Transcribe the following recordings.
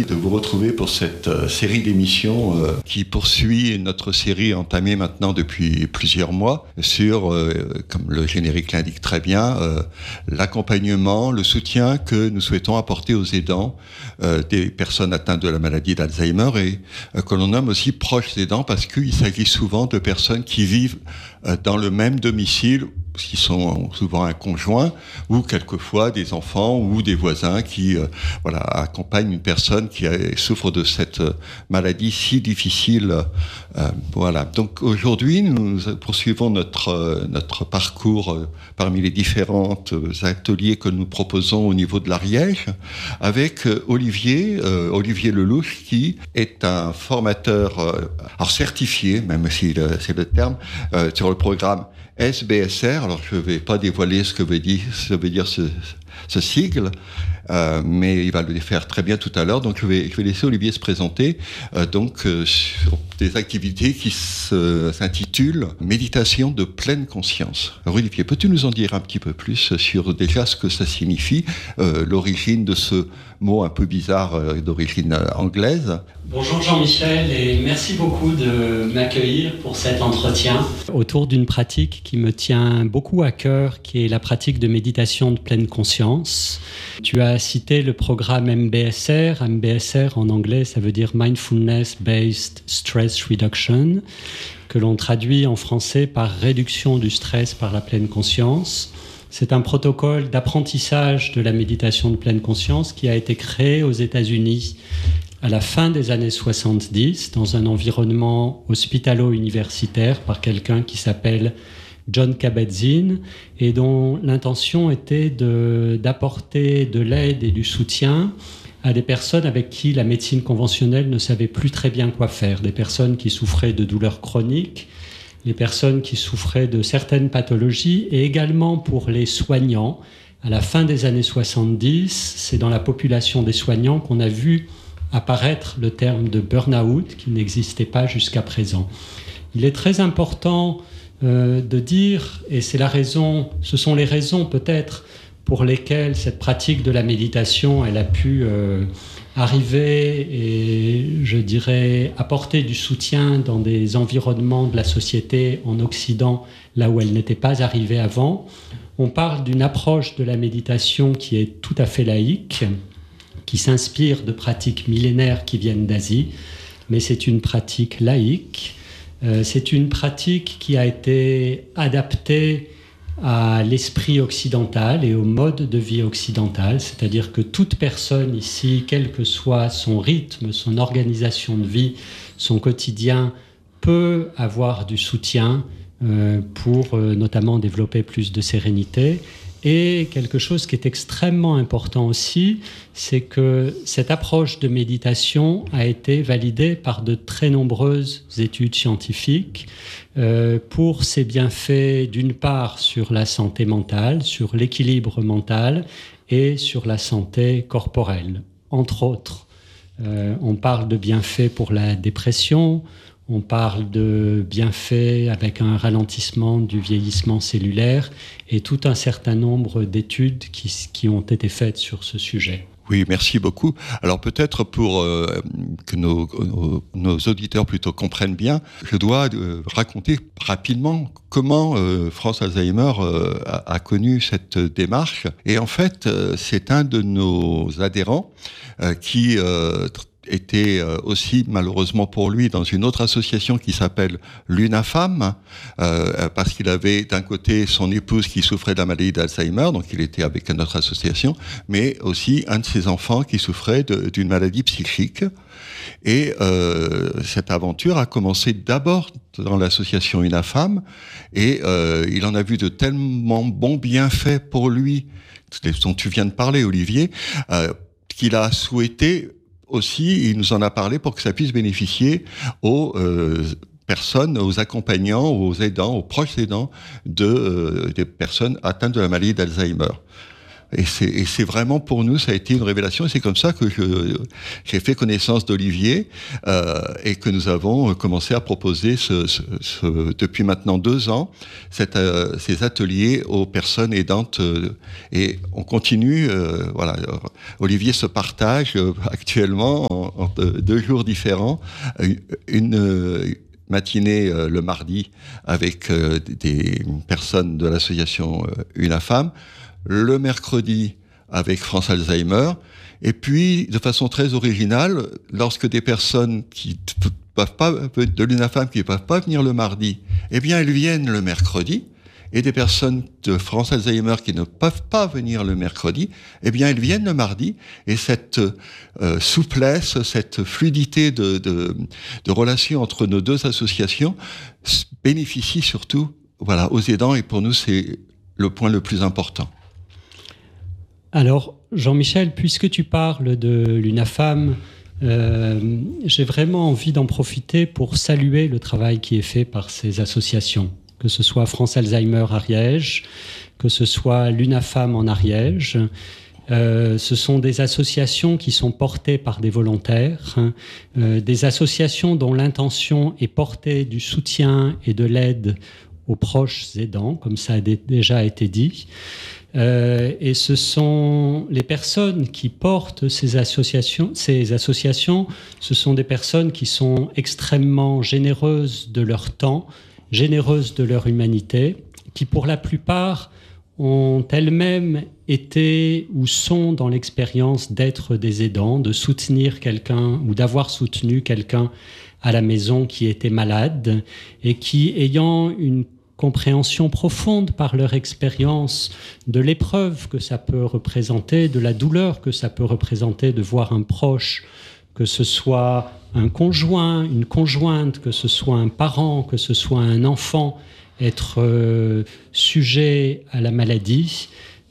ravi de vous retrouver pour cette série d'émissions qui poursuit notre série entamée maintenant depuis plusieurs mois sur, comme le générique l'indique très bien, l'accompagnement, le soutien que nous souhaitons apporter aux aidants des personnes atteintes de la maladie d'Alzheimer et que l'on nomme aussi proches aidants parce qu'il s'agit souvent de personnes qui vivent dans le même domicile, qui sont souvent un conjoint ou quelquefois des enfants ou des voisins qui accompagnent une personne qui souffre de cette maladie si difficile. Donc aujourd'hui, nous poursuivons notre parcours parmi les différents ateliers que nous proposons au niveau de l'Ariège avec Olivier Lelouch qui est un formateur certifié, même si c'est le terme, sur le programme SBSR. Alors je ne vais pas dévoiler ce que veut dire ce sigle, mais il va le faire très bien tout à l'heure. Donc je vais laisser Olivier se présenter sur des activités qui s'intitulent Méditation de pleine conscience. Alors Olivier, peux-tu nous en dire un petit peu plus sur déjà ce que ça signifie, l'origine de ce mot un peu bizarre d'origine anglaise? Bonjour Jean-Michel et merci beaucoup de m'accueillir pour cet entretien autour d'une pratique qui me tient beaucoup à cœur, qui est la pratique de méditation de pleine conscience. Tu as cité le programme MBSR. MBSR en anglais, ça veut dire Mindfulness Based Stress Reduction, que l'on traduit en français par réduction du stress par la pleine conscience. C'est un protocole d'apprentissage de la méditation de pleine conscience qui a été créé aux États-Unis à la fin des années 70 dans un environnement hospitalo-universitaire par quelqu'un qui s'appelle Jon Kabat-Zinn et dont l'intention était d'apporter de l'aide et du soutien à des personnes avec qui la médecine conventionnelle ne savait plus très bien quoi faire, des personnes qui souffraient de douleurs chroniques, les personnes qui souffraient de certaines pathologies et également pour les soignants. À la fin des années 70, c'est dans la population des soignants qu'on a vu apparaître le terme de burn-out qui n'existait pas jusqu'à présent. Il est très important de dire, et ce sont les raisons peut-être pour lesquelles cette pratique de la méditation elle a pu arriver et je dirais apporter du soutien dans des environnements de la société en Occident là où elle n'était pas arrivée avant. On parle d'une approche de la méditation qui est tout à fait laïque, qui s'inspire de pratiques millénaires qui viennent d'Asie, mais c'est une pratique laïque. C'est une pratique qui a été adaptée à l'esprit occidental et au mode de vie occidental, c'est-à-dire que toute personne ici, quel que soit son rythme, son organisation de vie, son quotidien, peut avoir du soutien pour notamment développer plus de sérénité. Et quelque chose qui est extrêmement important aussi, c'est que cette approche de méditation a été validée par de très nombreuses études scientifiques pour ses bienfaits d'une part sur la santé mentale, sur l'équilibre mental et sur la santé corporelle. Entre autres, on parle de bienfaits pour la dépression, on parle de bienfaits avec un ralentissement du vieillissement cellulaire et tout un certain nombre d'études qui ont été faites sur ce sujet. Oui, merci beaucoup. Alors peut-être pour que nos auditeurs plutôt comprennent bien, je dois raconter rapidement comment France Alzheimer a connu cette démarche. Et en fait, c'est un de nos adhérents qui était aussi malheureusement pour lui dans une autre association qui s'appelle l'UNAFAM, parce qu'il avait d'un côté son épouse qui souffrait de la maladie d'Alzheimer, donc il était avec notre association, mais aussi un de ses enfants qui souffrait d'une maladie psychique. Et cette aventure a commencé d'abord dans l'association UNAFAM, et il en a vu de tellement bons bienfaits pour lui, dont tu viens de parler, Olivier, qu'il a souhaité aussi, il nous en a parlé pour que ça puisse bénéficier aux personnes, aux accompagnants, aux aidants, aux proches aidants des personnes atteintes de la maladie d'Alzheimer. Et c'est vraiment pour nous, ça a été une révélation. Et c'est comme ça que j'ai fait connaissance d'Olivier et que nous avons commencé à proposer depuis maintenant 2 ans ces ateliers aux personnes aidantes. Et on continue. Voilà, Olivier se partage actuellement en 2 jours différents une matinée le mardi avec des personnes de l'association UNAFAM, le mercredi avec France Alzheimer, et puis de façon très originale, lorsque des personnes qui peuvent pas de l'UNAFAM qui ne peuvent pas venir le mardi, eh bien elles viennent le mercredi, et des personnes de France Alzheimer qui ne peuvent pas venir le mercredi, eh bien elles viennent le mardi, et cette souplesse, cette fluidité de relation entre nos 2 associations bénéficie surtout, voilà, aux aidants, et pour nous c'est le point le plus important. Alors Jean-Michel, puisque tu parles de l'UNAFAM, j'ai vraiment envie d'en profiter pour saluer le travail qui est fait par ces associations, que ce soit France Alzheimer Ariège, que ce soit l'UNAFAM en Ariège. Ce sont des associations qui sont portées par des volontaires, des associations dont l'intention est portée du soutien et de l'aide aux proches aidants, comme ça a déjà été dit. Et ce sont les personnes qui portent ces associations, ce sont des personnes qui sont extrêmement généreuses de leur temps, généreuses de leur humanité, qui pour la plupart ont elles-mêmes été ou sont dans l'expérience d'être des aidants, de soutenir quelqu'un ou d'avoir soutenu quelqu'un à la maison qui était malade et qui, ayant une compréhension profonde par leur expérience de l'épreuve que ça peut représenter, de la douleur que ça peut représenter de voir un proche, que ce soit un conjoint, une conjointe, que ce soit un parent, que ce soit un enfant, être sujet à la maladie,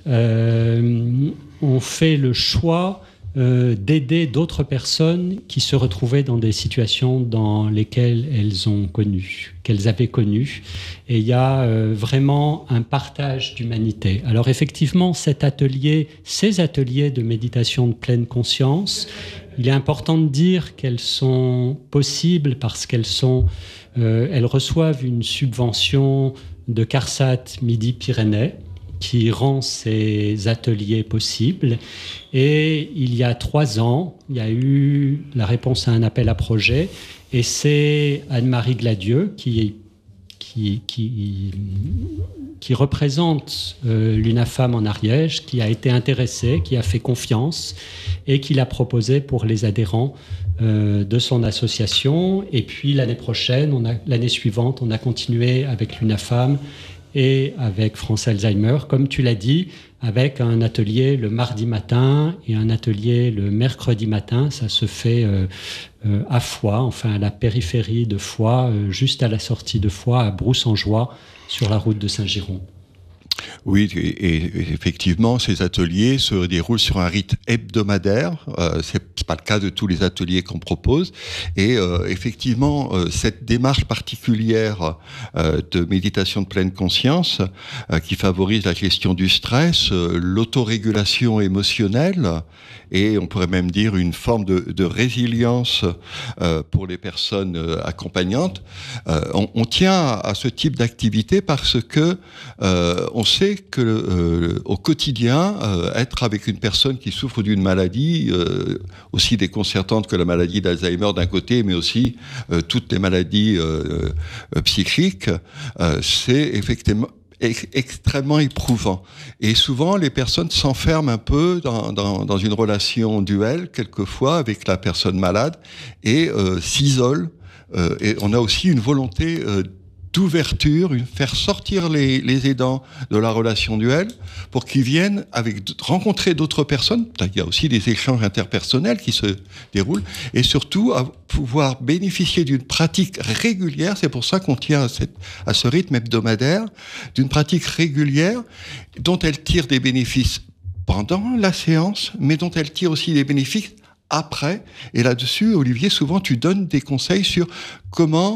on fait le choix d'aider d'autres personnes qui se retrouvaient dans des situations dans lesquelles qu'elles avaient connues. Et il y a vraiment un partage d'humanité. Alors effectivement, ces ateliers de méditation de pleine conscience, il est important de dire qu'elles sont possibles parce elles reçoivent une subvention de CARSAT Midi-Pyrénées qui rend ces ateliers possibles. Et il y a 3 ans, il y a eu la réponse à un appel à projet, et c'est Anne-Marie Gladieux qui représente l'UNAFAM en Ariège, qui a été intéressée, qui a fait confiance et qui l'a proposé pour les adhérents de son association. Et puis l'année suivante, on a continué avec l'UNAFAM et avec France Alzheimer, comme tu l'as dit, avec un atelier le mardi matin et un atelier le mercredi matin. Ça se fait à Foix, enfin à la périphérie de Foix, juste à la sortie de Foix, à Brousse-en-Joie, sur la route de Saint-Giron. Oui, et effectivement, ces ateliers se déroulent sur un rythme hebdomadaire. C'est pas le cas de tous les ateliers qu'on propose. Et effectivement, cette démarche particulière de méditation de pleine conscience, qui favorise la gestion du stress, l'autorégulation émotionnelle, et on pourrait même dire une forme de résilience pour les personnes accompagnantes. On tient à ce type d'activité parce que on sait que au quotidien, être avec une personne qui souffre d'une maladie aussi déconcertante que la maladie d'Alzheimer d'un côté, mais aussi toutes les maladies psychiques, c'est effectivement extrêmement éprouvant. Et souvent, les personnes s'enferment un peu dans une relation duel, quelquefois, avec la personne malade, et s'isolent. Et on a aussi une volonté d'ouverture, faire sortir les aidants de la relation duel pour qu'ils viennent rencontrer d'autres personnes. Il y a aussi des échanges interpersonnels qui se déroulent, et surtout à pouvoir bénéficier d'une pratique régulière. C'est pour ça qu'on tient à ce rythme hebdomadaire, d'une pratique régulière dont elle tire des bénéfices pendant la séance, mais dont elle tire aussi des bénéfices après. Et là-dessus, Olivier, souvent tu donnes des conseils sur comment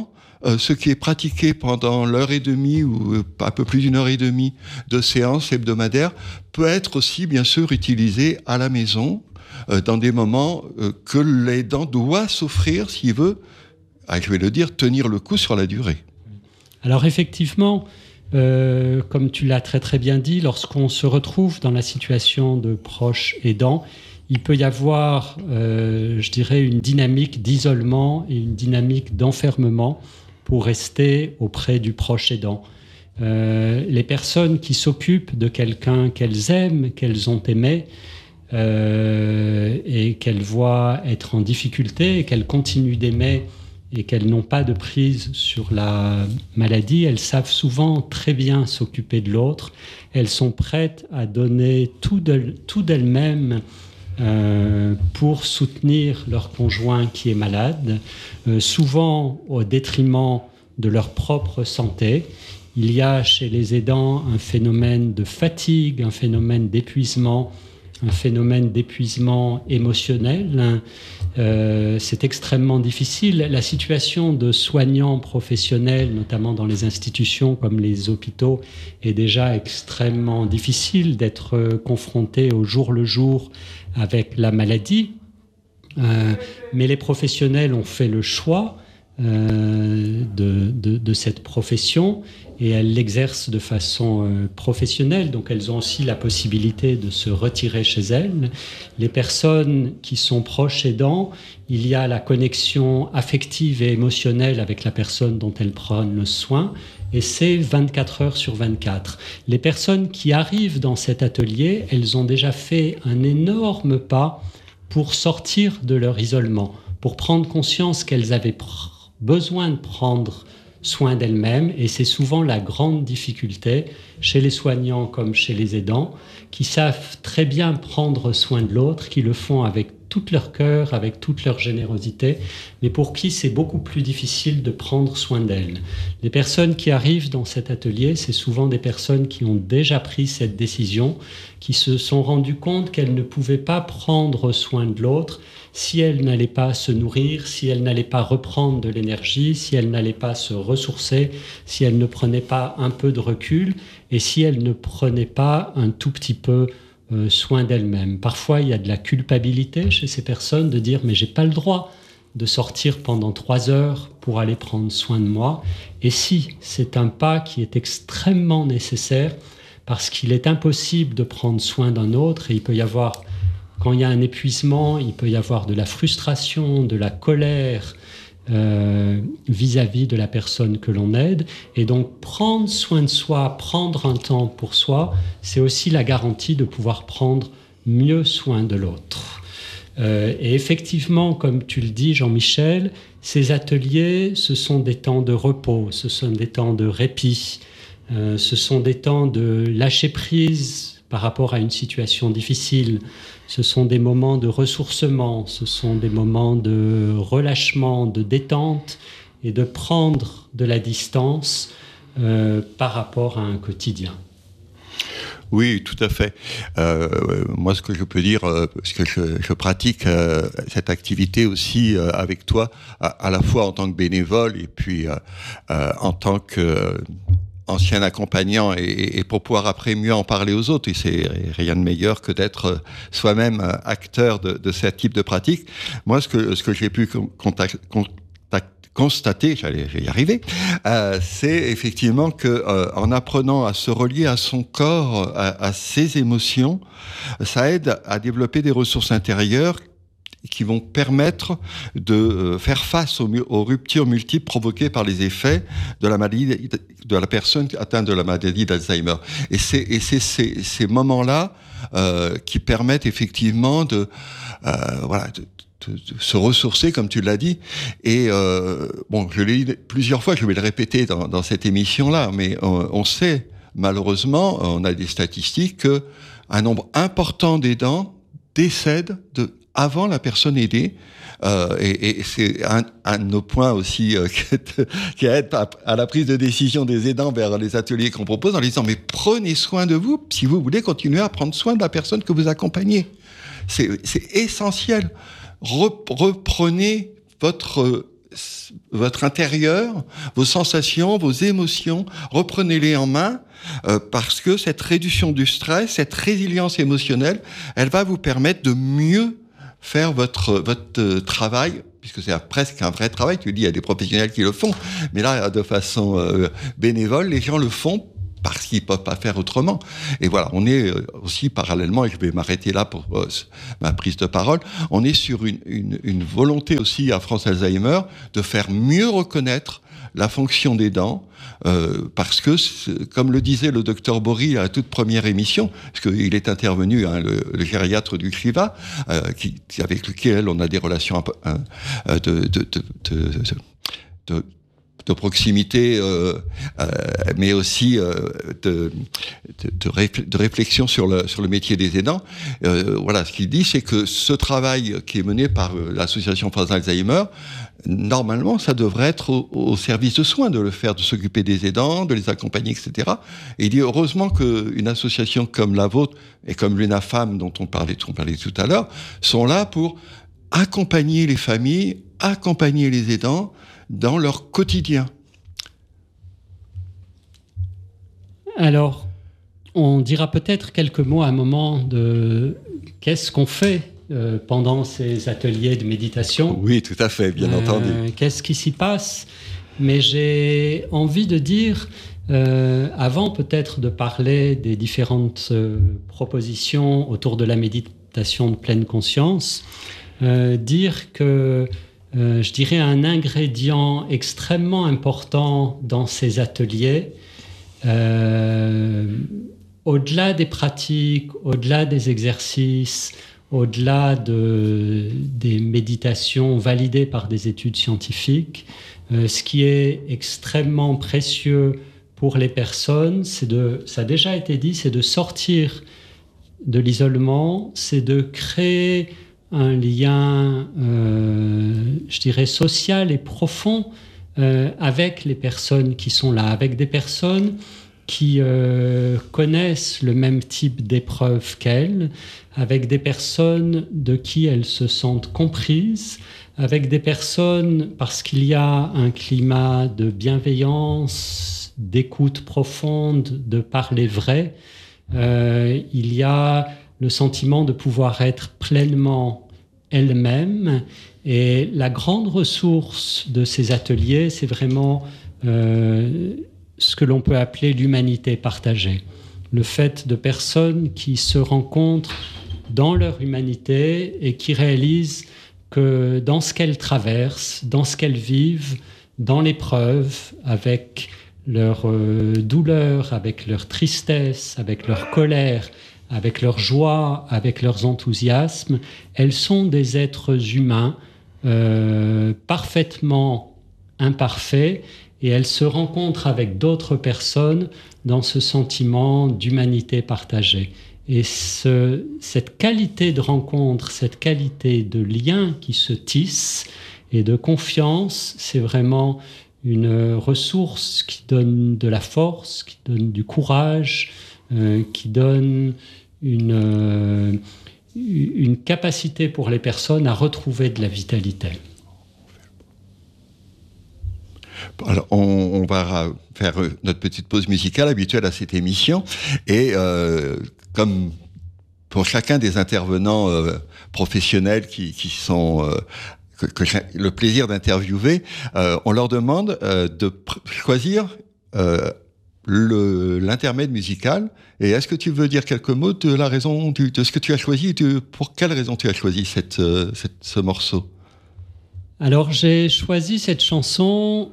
ce qui est pratiqué pendant l'heure et demie ou un peu plus d'une heure et demie de séance hebdomadaire peut être aussi, bien sûr, utilisé à la maison dans des moments que l'aidant doit s'offrir s'il veut, je vais le dire, tenir le coup sur la durée. Alors effectivement, comme tu l'as très très bien dit, lorsqu'on se retrouve dans la situation de proche aidant, il peut y avoir, je dirais, une dynamique d'isolement et une dynamique d'enfermement pour rester auprès du proche aidant. Les personnes qui s'occupent de quelqu'un qu'elles aiment, qu'elles ont aimé, et qu'elles voient être en difficulté et qu'elles continuent d'aimer et qu'elles n'ont pas de prise sur la maladie, elles savent souvent très bien s'occuper de l'autre. Elles sont prêtes à donner tout d'elles-mêmes pour soutenir leur conjoint qui est malade, souvent au détriment de leur propre santé. Il y a chez les aidants un phénomène de fatigue, un phénomène d'épuisement, un phénomène d'épuisement émotionnel. C'est extrêmement difficile. La situation de soignants professionnels, notamment dans les institutions comme les hôpitaux, est déjà extrêmement difficile d'être confronté au jour le jour avec la maladie. Mais les professionnels ont fait le choix de cette profession et elles l'exercent de façon professionnelle, donc elles ont aussi la possibilité de se retirer chez elles. Les personnes qui sont proches aidants, il y a la connexion affective et émotionnelle avec la personne dont elles prennent le soin, et c'est 24 heures sur 24. Les personnes qui arrivent dans cet atelier, elles ont déjà fait un énorme pas pour sortir de leur isolement, pour prendre conscience qu'elles avaient besoin de prendre soin d'elles-mêmes, et c'est souvent la grande difficulté chez les soignants comme chez les aidants, qui savent très bien prendre soin de l'autre, qui le font avec tout leur cœur, avec toute leur générosité, mais pour qui c'est beaucoup plus difficile de prendre soin d'elles. Les personnes qui arrivent dans cet atelier, c'est souvent des personnes qui ont déjà pris cette décision, qui se sont rendues compte qu'elles ne pouvaient pas prendre soin de l'autre si elles n'allaient pas se nourrir, si elles n'allaient pas reprendre de l'énergie, si elles n'allaient pas se ressourcer, si elles ne prenaient pas un peu de recul et si elles ne prenaient pas un tout petit peu soin d'elles-mêmes. Parfois, il y a de la culpabilité chez ces personnes de dire « mais j'ai pas le droit de sortir pendant 3 heures pour aller prendre soin de moi ». Et si, c'est un pas qui est extrêmement nécessaire parce qu'il est impossible de prendre soin d'un autre et il peut y avoir, quand il y a un épuisement, il peut y avoir de la frustration, de la colère vis-à-vis de la personne que l'on aide. Et donc, prendre soin de soi, prendre un temps pour soi, c'est aussi la garantie de pouvoir prendre mieux soin de l'autre. Et effectivement, comme tu le dis, Jean-Michel, ces ateliers, ce sont des temps de repos, ce sont des temps de répit, ce sont des temps de lâcher prise par rapport à une situation difficile. Ce sont des moments de ressourcement, ce sont des moments de relâchement, de détente et de prendre de la distance par rapport à un quotidien. Oui, tout à fait. Moi, ce que je peux dire, parce que je pratique cette activité aussi avec toi, à la fois en tant que bénévole et puis en tant que ancien accompagnant et pour pouvoir après mieux en parler aux autres. Et c'est rien de meilleur que d'être soi-même acteur de ce type de pratique. Moi, ce que j'ai pu constater, je vais y arriver, c'est effectivement que en apprenant à se relier à son corps, à ses émotions, ça aide à développer des ressources intérieures qui vont permettre de faire face aux ruptures multiples provoquées par les effets de la maladie de la personne atteinte de la maladie d'Alzheimer. Et c'est ces moments-là qui permettent effectivement de se ressourcer, comme tu l'as dit. Et je l'ai dit plusieurs fois, je vais le répéter dans cette émission-là, mais on sait, malheureusement, on a des statistiques qu'un nombre important d'aidants décèdent avant la personne aidée, et c'est un de nos points aussi qui aide à la prise de décision des aidants vers les ateliers qu'on propose en disant mais prenez soin de vous si vous voulez continuer à prendre soin de la personne que vous accompagnez. C'est essentiel. Reprenez votre votre intérieur, vos sensations, vos émotions, reprenez-les en main, parce que cette réduction du stress, cette résilience émotionnelle, elle va vous permettre de mieux faire votre travail, puisque c'est presque un vrai travail. Tu dis, il y a des professionnels qui le font, mais là, de façon bénévole, les gens le font parce qu'ils ne peuvent pas faire autrement. Et voilà, on est aussi parallèlement, et je vais m'arrêter là pour ma prise de parole, on est sur une volonté aussi à France Alzheimer de faire mieux reconnaître la fonction des dents, parce que, comme le disait le docteur Bory à la toute première émission, parce qu'il est intervenu, hein, le gériatre du CLIVA, avec lequel on a des relations de proximité, mais aussi de réflexion sur le métier des aidants. Voilà, ce qu'il dit, c'est que ce travail qui est mené par l'association France Alzheimer, normalement, ça devrait être au service de soins de le faire, de s'occuper des aidants, de les accompagner, etc. Et il dit heureusement qu'une association comme la vôtre et comme l'UNAFAM, dont on parlait tout à l'heure, sont là pour accompagner les familles, accompagner les aidants dans leur quotidien. Alors, on dira peut-être quelques mots à un moment de qu'est-ce qu'on fait pendant ces ateliers de méditation. Oui, tout à fait, bien entendu. Qu'est-ce qui s'y passe? Mais j'ai envie de dire, avant peut-être de parler des différentes propositions autour de la méditation de pleine conscience, dire que je dirais un ingrédient extrêmement important dans ces ateliers, au-delà des pratiques, au-delà des exercices, au-delà des méditations validées par des études scientifiques, ce qui est extrêmement précieux pour les personnes, ça a déjà été dit, c'est de sortir de l'isolement, c'est de créer un lien, je dirais, social et profond avec les personnes qui sont là, avec des personnes qui connaissent le même type d'épreuve qu'elles, avec des personnes de qui elles se sentent comprises, avec des personnes, parce qu'il y a un climat de bienveillance, d'écoute profonde, de parler vrai, il y a le sentiment de pouvoir être pleinement elle-même. Et la grande ressource de ces ateliers, c'est vraiment ce que l'on peut appeler l'humanité partagée. Le fait de personnes qui se rencontrent dans leur humanité et qui réalisent que dans ce qu'elles traversent, dans ce qu'elles vivent, dans l'épreuve, avec leur douleur, avec leur tristesse, avec leur colère, avec leur joie, avec leurs enthousiasmes, elles sont des êtres humains parfaitement imparfaits, et elles se rencontrent avec d'autres personnes dans ce sentiment d'humanité partagée. Et cette qualité de rencontre, cette qualité de lien qui se tisse et de confiance, c'est vraiment une ressource qui donne de la force, qui donne du courage, qui donne une capacité pour les personnes à retrouver de la vitalité. Alors, on va faire notre petite pause musicale habituelle à cette émission. Et comme pour chacun des intervenants professionnels qui sont... que j'ai le plaisir d'interviewer, on leur demande de choisir l'intermède musical. Et est-ce que tu veux dire quelques mots de la raison de ce que tu as choisi, pour quelle raison tu as choisi ce morceau? Alors j'ai choisi cette chanson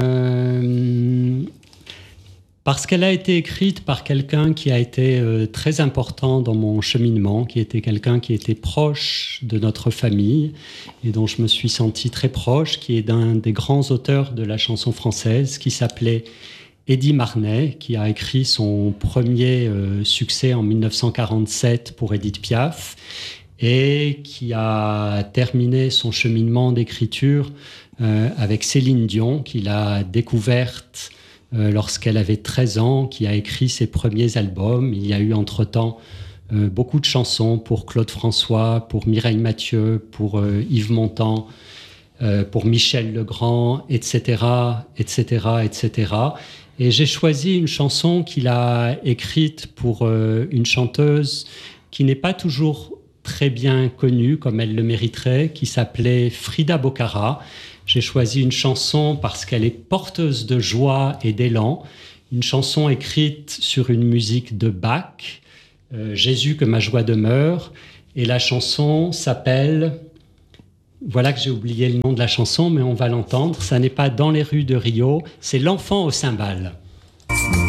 parce qu'elle a été écrite par quelqu'un qui a été très important dans mon cheminement, qui était quelqu'un qui était proche de notre famille et dont je me suis senti très proche, qui est d'un des grands auteurs de la chanson française, qui s'appelait Eddy Marnay, qui a écrit son premier succès en 1947 pour Édith Piaf et qui a terminé son cheminement d'écriture avec Céline Dion, qu'il a découverte lorsqu'elle avait 13 ans, qui a écrit ses premiers albums. Il y a eu entre-temps beaucoup de chansons pour Claude François, pour Mireille Mathieu, pour Yves Montand. pour Michel Legrand, etc., etc., etc. Et j'ai choisi une chanson qu'il a écrite pour une chanteuse qui n'est pas toujours très bien connue comme elle le mériterait, qui s'appelait Frida Bocara. J'ai choisi une chanson parce qu'elle est porteuse de joie et d'élan, une chanson écrite sur une musique de Bach, Jésus que ma joie demeure, et la chanson s'appelle... Voilà que j'ai oublié le nom de la chanson, mais on va l'entendre. Ça n'est pas Dans les rues de Rio, c'est L'enfant aux cymbales.